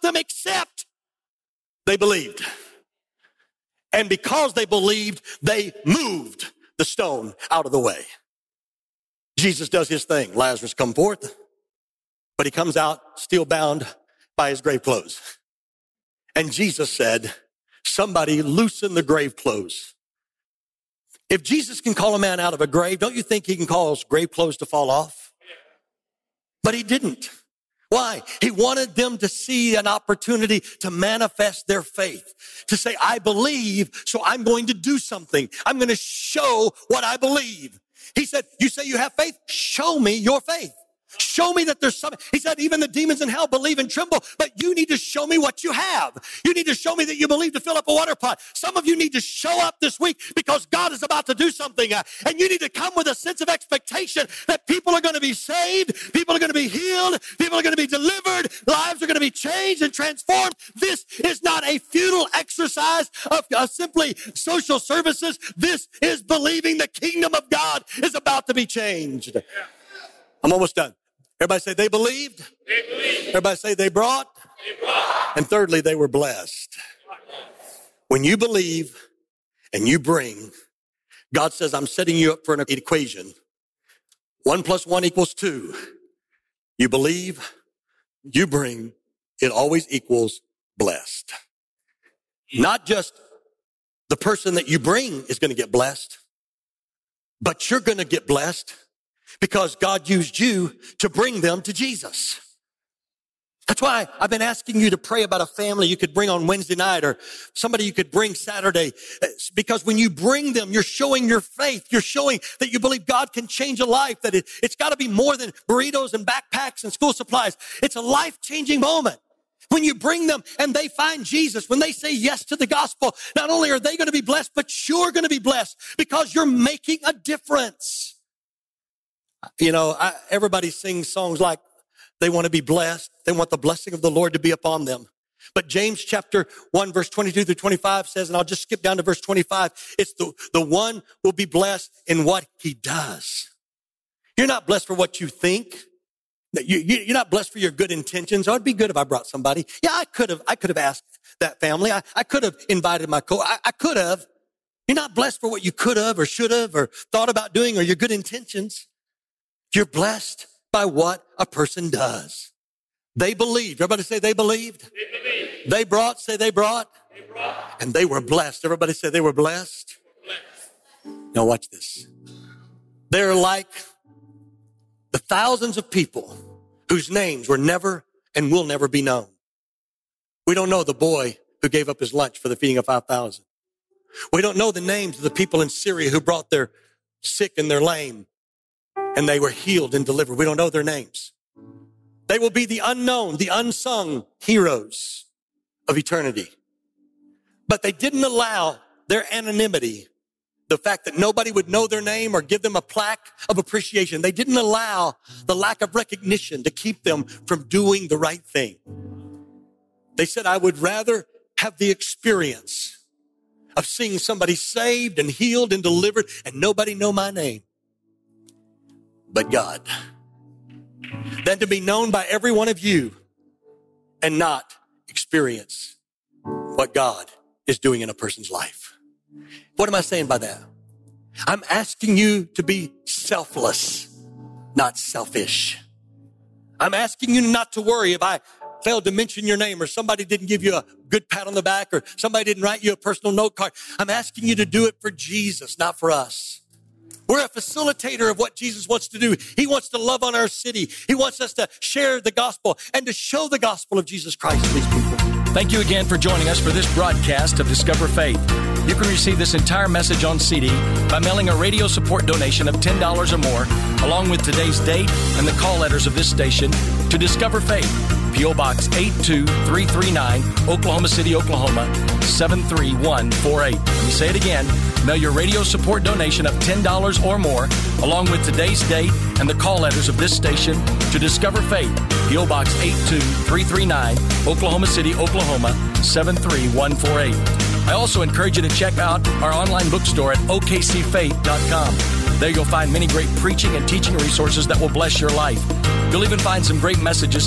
them except they believed. And because they believed, they moved the stone out of the way. Jesus does his thing. Lazarus come forth, but he comes out still bound by his grave clothes. And Jesus said, somebody loosen the grave clothes. If Jesus can call a man out of a grave, don't you think he can cause grave clothes to fall off? But he didn't. Why? He wanted them to see an opportunity to manifest their faith, to say, I believe, so I'm going to do something. I'm going to show what I believe. He said, you say you have faith? Show me your faith. Show me that there's something. He said, even the demons in hell believe and tremble, but you need to show me what you have. You need to show me that you believe to fill up a water pot. Some of you need to show up this week because God is about to do something. And you need to come with a sense of expectation that people are going to be saved. People are going to be healed. People are going to be delivered. Lives are going to be changed and transformed. This is not a futile exercise of simply social services. This is believing the kingdom of God is about to be changed. I'm almost done. Everybody say they believed. They believed. Everybody say they brought. They brought. And thirdly, they were blessed. When you believe and you bring, God says, I'm setting you up for an equation. 1 + 1 = 2. You believe, you bring, it always equals blessed. Not just the person that you bring is going to get blessed, but you're going to get blessed because God used you to bring them to Jesus. That's why I've been asking you to pray about a family you could bring on Wednesday night or somebody you could bring Saturday. Because when you bring them, you're showing your faith. You're showing that you believe God can change a life, that it's got to be more than burritos and backpacks and school supplies. It's a life-changing moment. When you bring them and they find Jesus, when they say yes to the gospel, not only are they going to be blessed, but you're going to be blessed because you're making a difference. You know, everybody sings songs like they want to be blessed. They want the blessing of the Lord to be upon them. But James chapter 1, verse 22 through 25 says, and I'll just skip down to verse 25. It's the one will be blessed in what he does. You're not blessed for what you think. You're not blessed for your good intentions. Oh, it'd be good if I brought somebody. Yeah, I could have asked that family. I could have invited my I could have. You're not blessed for what you could have or should have or thought about doing or your good intentions. You're blessed by what a person does. They believed. Everybody say they believed. They believed. They brought. Say they brought. They brought. And they were blessed. Everybody say they were blessed. Now watch this. They're like the thousands of people whose names were never and will never be known. We don't know the boy who gave up his lunch for the feeding of 5,000. We don't know the names of the people in Syria who brought their sick and their lame and they were healed and delivered. We don't know their names. They will be the unknown, the unsung heroes of eternity. But they didn't allow their anonymity, the fact that nobody would know their name or give them a plaque of appreciation. They didn't allow the lack of recognition to keep them from doing the right thing. They said, I would rather have the experience of seeing somebody saved and healed and delivered and nobody know my name but God, than to be known by every one of you and not experience what God is doing in a person's life. What am I saying by that? I'm asking you to be selfless, not selfish. I'm asking you not to worry if I failed to mention your name or somebody didn't give you a good pat on the back or somebody didn't write you a personal note card. I'm asking you to do it for Jesus, not for us. We're a facilitator of what Jesus wants to do. He wants to love on our city. He wants us to share the gospel and to show the gospel of Jesus Christ to these people. Thank you again for joining us for this broadcast of Discover Faith. You can receive this entire message on CD by mailing a radio support donation of $10 or more, along with today's date and the call letters of this station to Discover Faith, P.O. Box 82339, Oklahoma City, Oklahoma, 73148. Let me say it again. Mail your radio support donation of $10 or more, along with today's date and the call letters of this station to Discover Faith, P.O. Box 82339, Oklahoma City, Oklahoma, 73148. I also encourage you to check out our online bookstore at okcfaith.com. There you'll find many great preaching and teaching resources that will bless your life. You'll even find some great messages